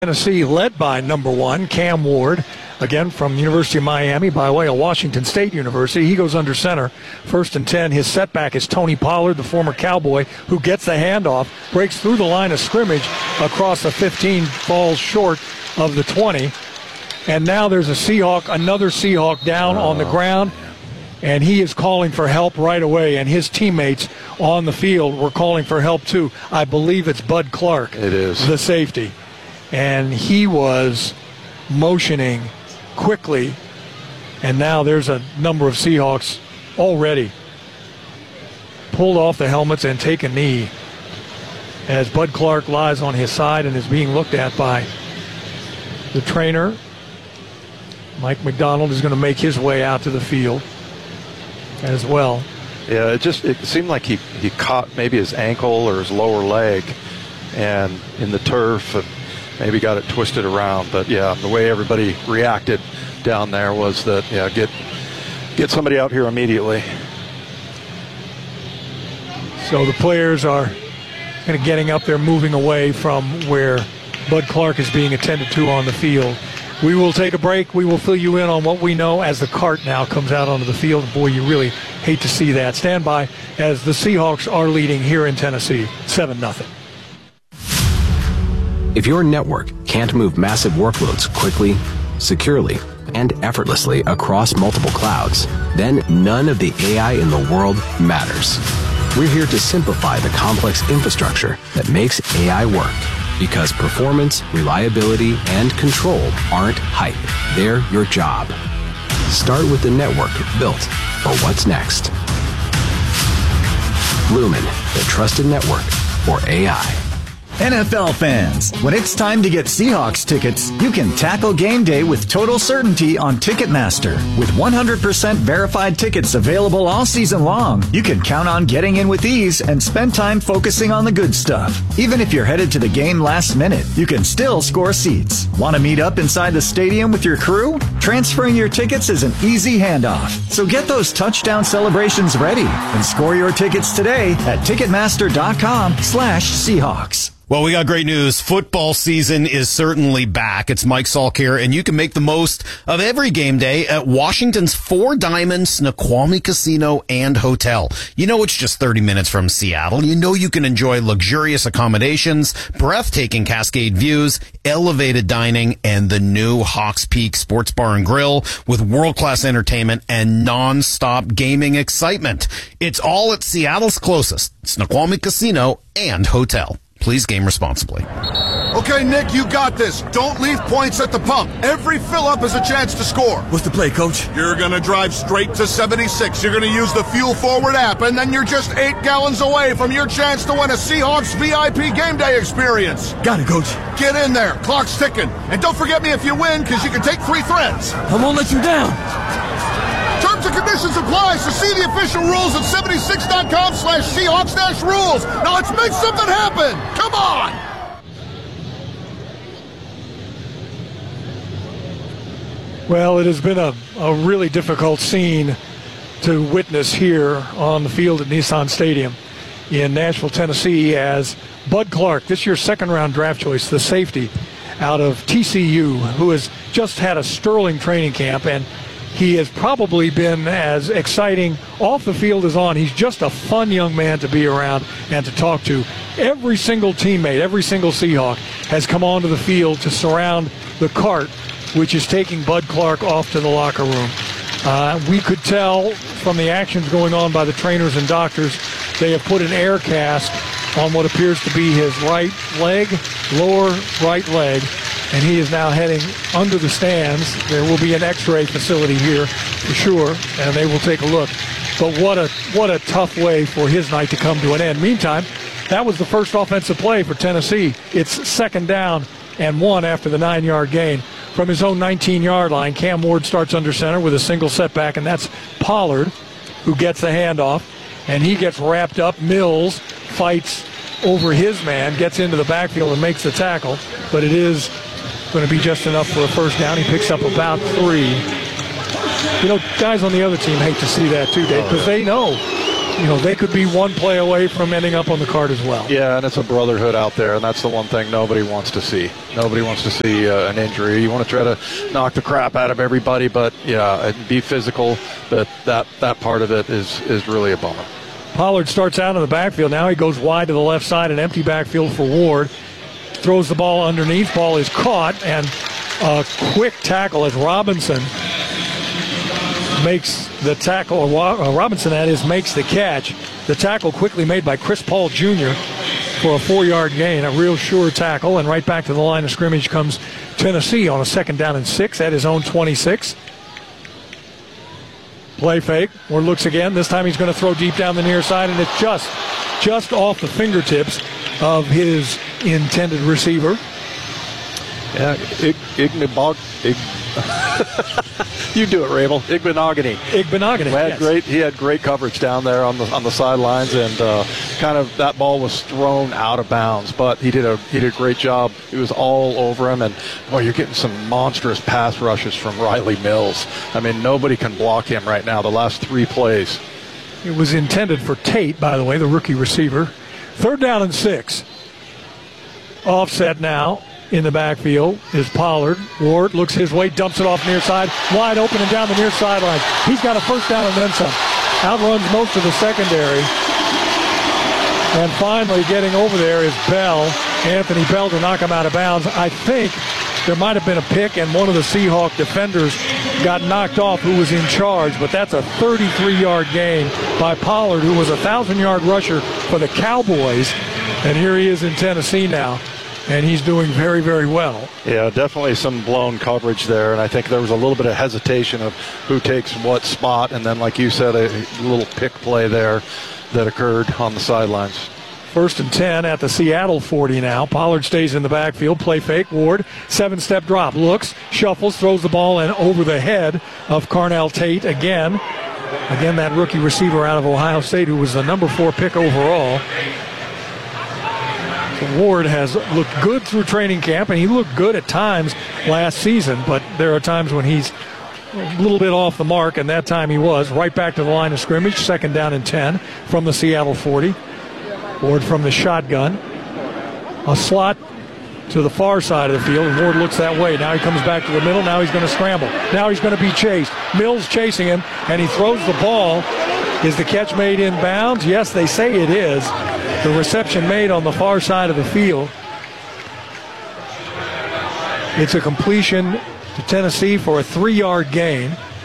Tennessee led by number 1, Cam Ward, again from University of Miami by way of Washington State University. He goes under center, 1st and 10. His setback is Tony Pollard, the former Cowboy, who gets the handoff, breaks through the line of scrimmage across the 15, falls short of the 20. And now there's another Seahawk down on the ground, and he is calling for help right away, and his teammates on the field were calling for help too. I believe it's Bud Clark, it is, the safety. And he was motioning quickly, and now there's a number of Seahawks already pulled off the helmets and take a knee as Bud Clark lies on his side and is being looked at by the trainer. Mike McDonald is going to make his way out to the field as well. Yeah, it seemed like he caught maybe his ankle or his lower leg and in the turf, and maybe got it twisted around. But yeah, the way everybody reacted down there was that, yeah, get somebody out here immediately. So the players are kind of getting up there, moving away from where Bud Clark is being attended to on the field. We will take a break. We will fill you in on what we know as the cart now comes out onto the field. Boy, you really hate to see that. Stand by as the Seahawks are leading here in Tennessee, 7-0. If your network can't move massive workloads quickly, securely, and effortlessly across multiple clouds, then none of the AI in the world matters. We're here to simplify the complex infrastructure that makes AI work, because performance, reliability, and control aren't hype. They're your job. Start with the network built for what's next. Lumen, the trusted network for AI. NFL fans, when it's time to get Seahawks tickets, you can tackle game day with total certainty on Ticketmaster. With 100% verified tickets available all season long, you can count on getting in with ease and spend time focusing on the good stuff. Even if you're headed to the game last minute, you can still score seats. Want to meet up inside the stadium with your crew? Transferring your tickets is an easy handoff. So get those touchdown celebrations ready and score your tickets today at Ticketmaster.com/Seahawks. Well, we got great news. Football season is certainly back. It's Mike Salk here, and you can make the most of every game day at Washington's Four Diamond Snoqualmie Casino and Hotel. You know it's just 30 minutes from Seattle. You know you can enjoy luxurious accommodations, breathtaking Cascade views, elevated dining, and the new Hawks Peak Sports Bar and Grill with world-class entertainment and non-stop gaming excitement. It's all at Seattle's closest, Snoqualmie Casino and Hotel. Please game responsibly. Okay, Nick, you got this. Don't leave points at the pump. Every fill-up is a chance to score. What's the play, Coach? You're going to drive straight to 76. You're going to use the Fuel Forward app, and then you're just 8 gallons away from your chance to win a Seahawks VIP game day experience. Got it, Coach. Get in there. Clock's ticking. And don't forget me if you win, because you can take 3 threads. I won't let you down. Terms and conditions apply, so see the official rules at 76.com/Seahawks-rules. Now let's make something happen. Come on. Well, it has been a really difficult scene to witness here on the field at Nissan Stadium in Nashville, Tennessee, as Bud Clark, this year's second-round draft choice, the safety out of TCU, who has just had a sterling training camp, and he has probably been as exciting off the field as on. He's just a fun young man to be around and to talk to. Every single teammate, every single Seahawk has come onto the field to surround the cart, which is taking Bud Clark off to the locker room. We could tell from the actions going on by the trainers and doctors, they have put an air cast on what appears to be his right leg, lower right leg, and he is now heading under the stands. There will be an x-ray facility here for sure, and they will take a look. But what a tough way for his night to come to an end. Meantime, that was the first offensive play for Tennessee. It's 2nd down and 1 after the 9-yard gain. From his own 19-yard line, Cam Ward starts under center with a single setback, and that's Pollard who gets the handoff, and he gets wrapped up. Mills fights over his man, gets into the backfield and makes the tackle, but it is going to be just enough for a first down. He picks up about 3. You know, guys on the other team hate to see that too, Dave, because they know they could be one play away from ending up on the card as well. Yeah, and it's a brotherhood out there, and that's the one thing nobody wants to see. Nobody wants to see an injury. You want to try to knock the crap out of everybody, but, be physical. But that part of it is really a bummer. Pollard starts out in the backfield. Now he goes wide to the left side, an empty backfield for Ward. Throws the ball underneath. Ball is caught, and a quick tackle as Robinson makes the tackle, or Robinson, that is, makes the catch. The tackle quickly made by Chris Paul Jr. for a 4-yard gain, a real sure tackle, and right back to the line of scrimmage comes Tennessee on a 2nd down and 6 at his own 26. Play fake. Ward looks again. This time he's going to throw deep down the near side, and it's just off the fingertips of his intended receiver. Yeah, you do it, Rabel. Igbenogany. Yes. He had great coverage down there on the sidelines, and kind of that ball was thrown out of bounds. But he did a great job. He was all over him, and boy, you're getting some monstrous pass rushes from Riley Mills. I mean, nobody can block him right now. The last 3 plays. It was intended for Tate, by the way, the rookie receiver. 3rd down and 6. Offset now. In the backfield is Pollard. Ward looks his way, dumps it off near side, wide open and down the near sideline. He's got a 1st down and then some. Outruns most of the secondary. And finally getting over there is Bell, Anthony Bell, to knock him out of bounds. I think there might have been a pick, and one of the Seahawk defenders got knocked off who was in charge, but that's a 33-yard gain by Pollard, who was a 1,000-yard rusher for the Cowboys. And here he is in Tennessee now. And he's doing very, very well. Yeah, definitely some blown coverage there, and I think there was a little bit of hesitation of who takes what spot, and then, like you said, a little pick play there that occurred on the sidelines. 1st and 10 at the Seattle 40 now. Pollard stays in the backfield. Play fake. Ward, 7-step drop. Looks, shuffles, throws the ball in over the head of Carnell Tate again. Again, that rookie receiver out of Ohio State who was the number 4 pick overall. Ward has looked good through training camp, and he looked good at times last season, but there are times when he's a little bit off the mark, and that time he was. Right back to the line of scrimmage, 2nd down and 10 from the Seattle 40. Ward from the shotgun. A slot to the far side of the field, and Ward looks that way. Now he comes back to the middle. Now he's going to scramble. Now he's going to be chased. Mills chasing him, and he throws the ball. Is the catch made in bounds? Yes, they say it is. The reception made on the far side of the field. It's a completion to Tennessee for a 3-yard gain.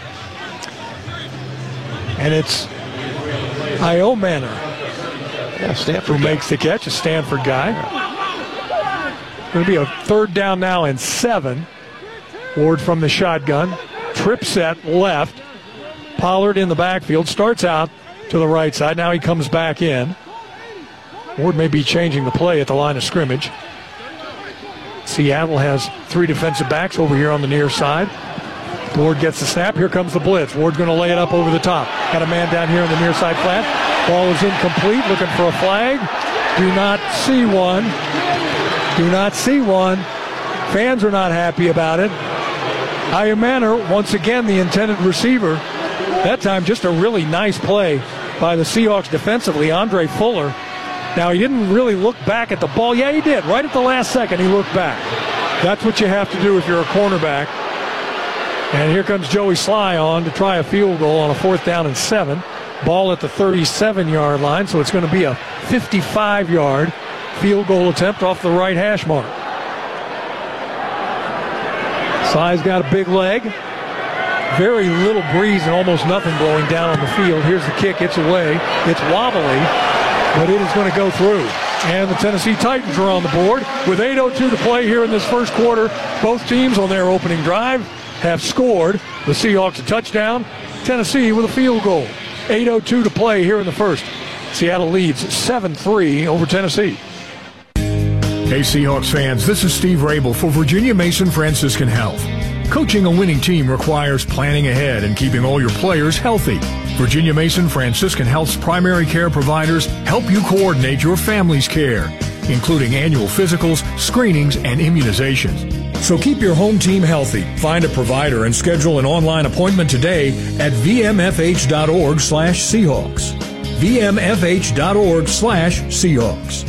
And it's Io Manor who makes the catch, a Stanford guy. It's going to be a 3rd down now and 7. Ward from the shotgun. Trip set left. Pollard in the backfield. Starts out to the right side. Now he comes back in. Ward may be changing the play at the line of scrimmage. Seattle has 3 defensive backs over here on the near side. Ward gets the snap. Here comes the blitz. Ward's going to lay it up over the top. Got a man down here in the near side flat. Ball is incomplete. Looking for a flag. Do not see one. Do not see one. Fans are not happy about it. Io Manor, once again, the intended receiver. That time, just a really nice play by the Seahawks defensively. Andre Fuller. Now, he didn't really look back at the ball. Yeah, he did. Right at the last second, he looked back. That's what you have to do if you're a cornerback. And here comes Joey Sly on to try a field goal on a 4th down and 7. Ball at the 37-yard line, so it's going to be a 55-yard field goal attempt off the right hash mark. Sly's got a big leg. Very little breeze and almost nothing blowing down on the field. Here's the kick. It's away. It's wobbly, but it is going to go through. And the Tennessee Titans are on the board with 8:02 to play here in this first quarter. Both teams on their opening drive have scored. The Seahawks a touchdown. Tennessee with a field goal. 8:02 to play here in the first. Seattle leads 7-3 over Tennessee. Hey Seahawks fans, this is Steve Rabel for Virginia Mason Franciscan Health. Coaching a winning team requires planning ahead and keeping all your players healthy. Virginia Mason Franciscan Health's primary care providers help you coordinate your family's care, including annual physicals, screenings, and immunizations. So keep your home team healthy. Find a provider and schedule an online appointment today at vmfh.org/Seahawks. vmfh.org/Seahawks.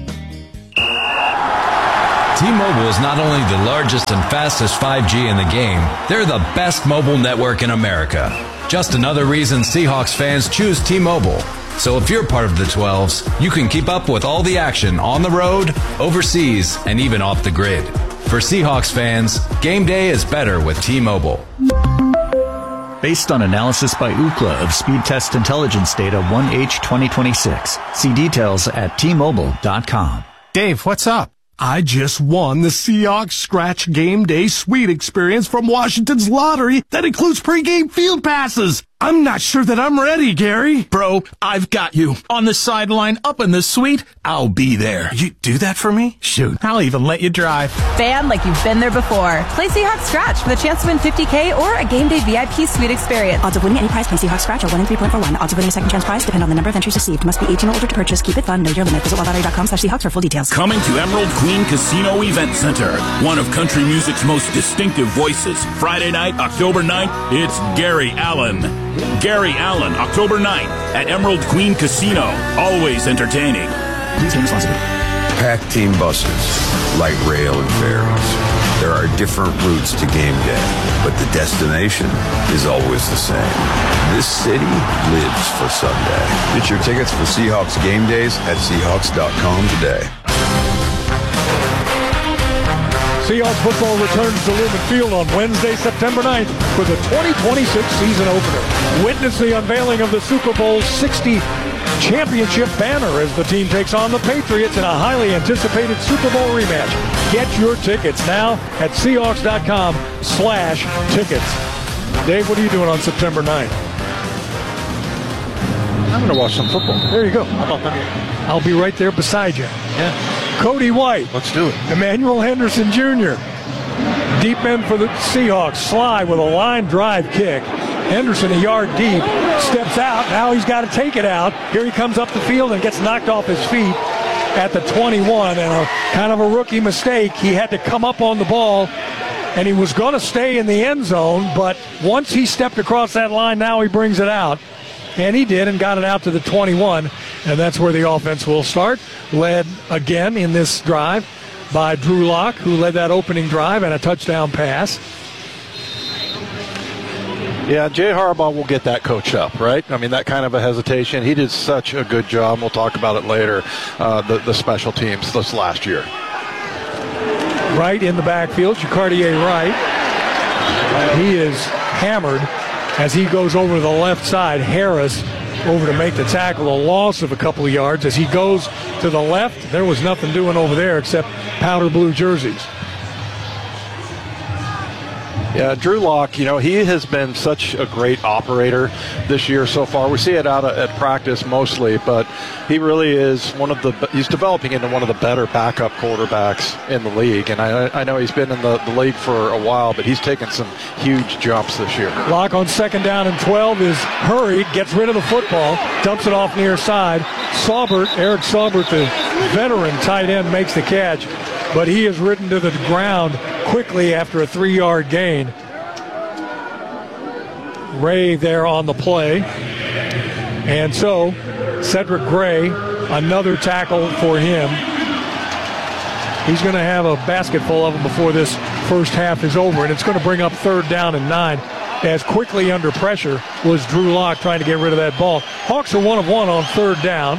T-Mobile is not only the largest and fastest 5G in the game, they're the best mobile network in America. Just another reason Seahawks fans choose T-Mobile. So if you're part of the 12s, you can keep up with all the action on the road, overseas, and even off the grid. For Seahawks fans, game day is better with T-Mobile. Based on analysis by Ookla of speed test intelligence data 1H 2026. See details at T-Mobile.com. Dave, what's up? I just won the Seahawks Scratch Game Day Suite experience from Washington's lottery that includes pregame field passes. I'm not sure that I'm ready, Gary. Bro, I've got you. On the sideline, up in the suite, I'll be there. You do that for me? Shoot, I'll even let you drive. Fan like you've been there before. Play Seahawks Scratch for the chance to win $50K or a Game Day VIP Suite experience. Odds of winning any prize, play Seahawks Scratch are 1 in 3.41. Odds of winning a second chance prize depend on the number of entries received. Must be 18 or older to purchase. Keep it fun. Know your limit. Visit wildlottery.com/Seahawks for full details. Coming to Emerald Queen Casino Event Center. One of country music's most distinctive voices. Friday night, October 9th, it's Gary Allen. Gary Allen, October 9th at Emerald Queen Casino. Always entertaining. Please name responsibly. Packed team buses, light rail and ferries. There are different routes to game day, but the destination is always the same. This city lives for Sunday. Get your tickets for Seahawks game days at Seahawks.com today. Seahawks football returns to Lumen Field on Wednesday, September 9th for the 2026 season opener. Witness the unveiling of the Super Bowl 60 championship banner as the team takes on the Patriots in a highly anticipated Super Bowl rematch. Get your tickets now at Seahawks.com/tickets. Dave, what are you doing on September 9th? I'm going to watch some football. There you go. How about that? I'll be right there beside you. Yeah. Cody White. Let's do it. Emmanuel Henderson Jr. Deep end for the Seahawks. Sly with a line drive kick. Henderson a yard deep. Steps out. Now he's got to take it out. Here he comes up the field and gets knocked off his feet at the 21. And a kind of a rookie mistake. He had to come up on the ball. And he was going to stay in the end zone. But once he stepped across that line, now he brings it out. And he did and got it out to the 21. And that's where the offense will start. Led again in this drive by Drew Lock, who led that opening drive and a touchdown pass. Yeah, Jay Harbaugh will get that coach up, right? I mean, that kind of a hesitation. He did such a good job. We'll talk about it later, the special teams this last year. Right in the backfield, Jacardier Wright. He is hammered as he goes over to the left side. Harris over to make the tackle, a loss of a couple of yards. As he goes to the left, there was nothing doing over there except powder blue jerseys. Yeah, Drew Lock, he has been such a great operator this year so far. We see it out at practice mostly, but he really is he's developing into one of the better backup quarterbacks in the league. And I know he's been in the league for a while, but he's taken some huge jumps this year. Lock on 2nd down and 12 is hurried, gets rid of the football, dumps it off near side. Eric Saubert, the veteran tight end, makes the catch, but he is ridden to the ground quickly after a 3-yard gain. Ray there on the play. And so Cedric Gray, another tackle for him. He's going to have a basket full of them before this first half is over, and it's going to bring up 3rd down and 9. As quickly under pressure was Drew Lock trying to get rid of that ball. Hawks are 1 of 1 on 3rd down.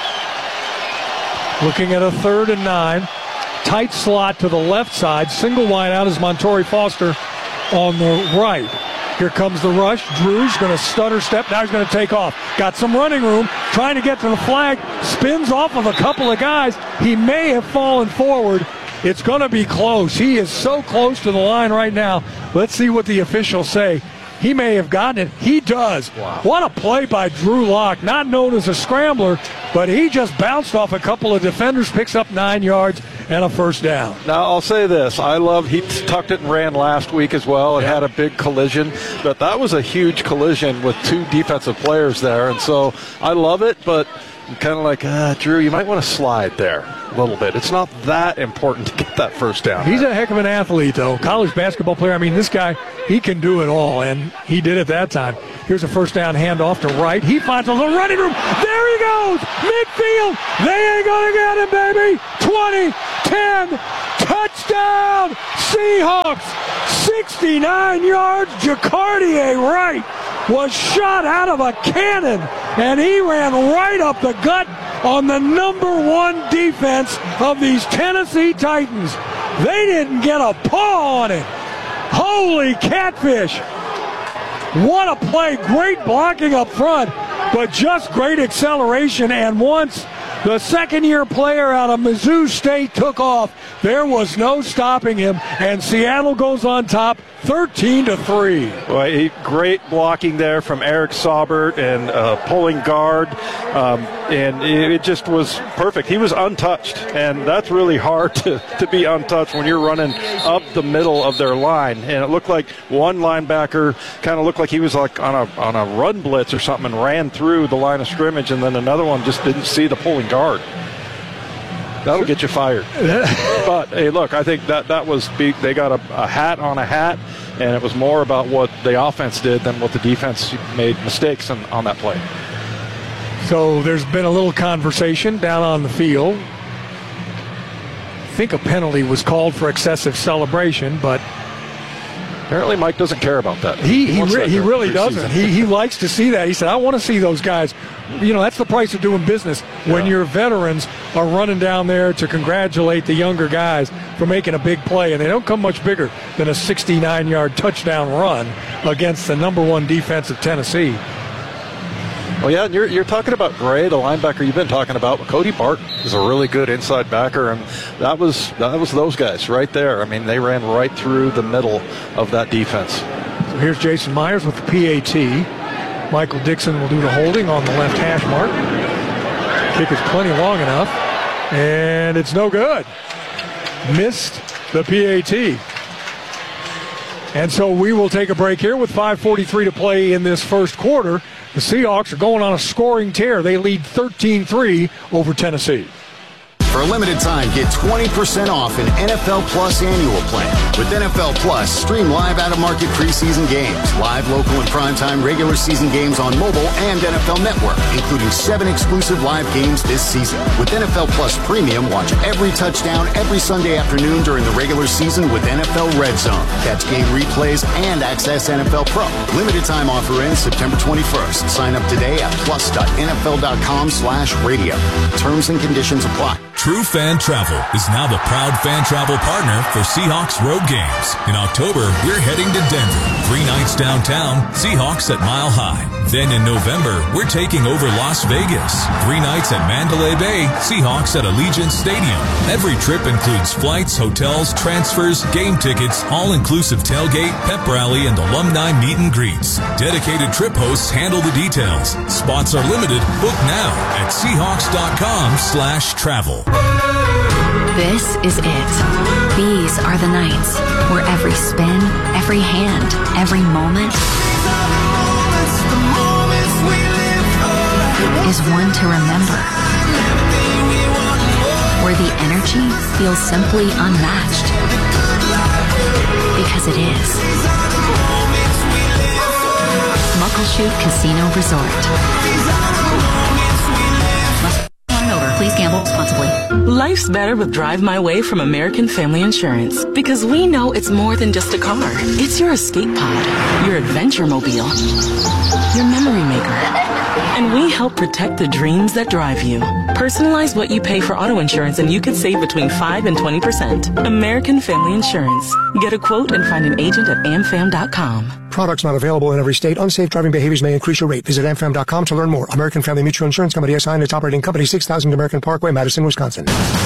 Looking at a 3rd and 9. Tight slot to the left side. Single wide out is Montori Foster on the right. Here comes the rush. Drew's going to stutter step. Now he's going to take off. Got some running room. Trying to get to the flag. Spins off of a couple of guys. He may have fallen forward. It's going to be close. He is so close to the line right now. Let's see what the officials say. He may have gotten it. He does. Wow. What a play by Drew Lock. Not known as a scrambler, but he just bounced off a couple of defenders, picks up 9 yards and a 1st down. Now, I'll say this. He tucked it and ran last week as well and had a big collision. But that was a huge collision with 2 defensive players there. And so I love it, but kind of like, Drew, you might want to slide there a little bit. It's not that important to get that first down. He's a heck of an athlete, though. College basketball player. I mean, this guy, he can do it all, and he did it that time. Here's a first down handoff to Wright. He finds a little running room. There he goes. Midfield. They ain't going to get him, baby. 20, 10, touchdown. Seahawks. 69 yards. Jacardier Wright was shot out of a cannon, and he ran right up the gut on the number one defense of these Tennessee Titans. They didn't get a paw on it. Holy catfish. What a play. Great blocking up front, but just great acceleration. And once the second-year player out of Mizzou State took off, there was no stopping him, and Seattle goes on top 13-3. Well, great blocking there from Eric Saubert and pulling guard, and it just was perfect. He was untouched, and that's really hard to be untouched when you're running up the middle of their line. And it looked like one linebacker kind of looked like he was like on a run blitz or something and ran through the line of scrimmage, and then another one just didn't see the pulling guard. That'll get you fired. But, hey, look, I think that was big. They got a hat on a hat, and it was more about what the offense did than what the defense made mistakes on that play. So there's been a little conversation down on the field. I think a penalty was called for excessive celebration, but apparently Mike doesn't care about that. He really doesn't. He likes to see that. He said, I want to see those guys. You know, that's the price of doing business when your veterans are running down there to congratulate the younger guys for making a big play, and they don't come much bigger than a 69-yard touchdown run against the number one defense of Tennessee. Well, yeah, and you're talking about Gray, the linebacker you've been talking about. Cody Barton is a really good inside backer, and that was those guys right there. I mean, they ran right through the middle of that defense. So here's Jason Myers with the PAT. Michael Dixon will do the holding on the left hash mark. Kick is plenty long enough, and it's no good. Missed the PAT. And so we will take a break here with 5:43 to play in this first quarter. The Seahawks are going on a scoring tear. They lead 13-3 over Tennessee. For a limited time, get 20% off an NFL Plus annual plan. With NFL Plus, stream live out-of-market preseason games, live local and primetime regular season games on mobile and NFL Network, including 7 exclusive live games this season. With NFL Plus Premium, watch every touchdown every Sunday afternoon during the regular season with NFL Red Zone. Catch game replays and access NFL Pro. Limited time offer ends September 21st. Sign up today at plus.nfl.com/radio. Terms and conditions apply. True Fan Travel is now the proud fan travel partner for Seahawks road games. In October, we're heading to Denver. 3 nights downtown, Seahawks at Mile High. Then in November, we're taking over Las Vegas. 3 nights at Mandalay Bay, Seahawks at Allegiant Stadium. Every trip includes flights, hotels, transfers, game tickets, all-inclusive tailgate, pep rally, and alumni meet and greets. Dedicated trip hosts handle the details. Spots are limited. Book now at Seahawks.com/travel. This is it. These are the nights where every spin, every hand, every moment is one to remember. Where the energy feels simply unmatched. Because it is. Muckleshoot Casino Resort. Please gamble responsibly. Life's better with Drive My Way from American Family Insurance. Because we know it's more than just a car. It's your escape pod, your adventure mobile, your memory maker. And we help protect the dreams that drive you. Personalize what you pay for auto insurance and you could save between 5 and 20%. American Family Insurance. Get a quote and find an agent at amfam.com. Products not available in every state. Unsafe driving behaviors may increase your rate. Visit amfam.com to learn more. American Family Mutual Insurance Company, SI, and its operating company, 6000 American Parkway, Madison, Wisconsin.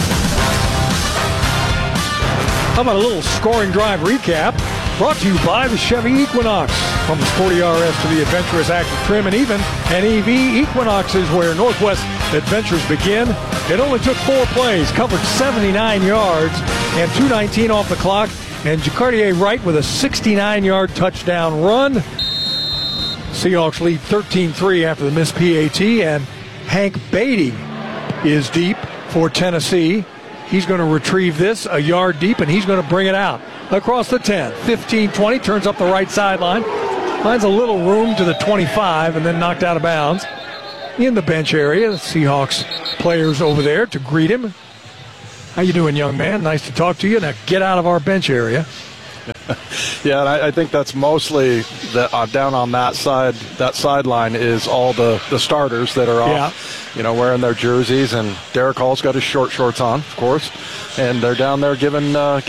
How about a little scoring drive recap? Brought to you by the Chevy Equinox. From the sporty RS to the adventurous active trim and even an EV, Equinox is where Northwest adventures begin. It only took 4 plays, covered 79 yards, and 2:19 off the clock. And Jacardier Wright with a 69-yard touchdown run. Seahawks lead 13-3 after the missed PAT, and Hank Beatty is deep for Tennessee. He's going to retrieve this a yard deep, and he's going to bring it out across the 10, 15, 20, turns up the right sideline, finds a little room to the 25, and then knocked out of bounds in the bench area. The Seahawks players over there to greet him. How you doing, young man? Nice to talk to you. Now get out of our bench area. Yeah, and I think that's mostly down on that side. That sideline is all the starters that are off, wearing their jerseys. And Derek Hall's got his short shorts on, of course, and they're down there giving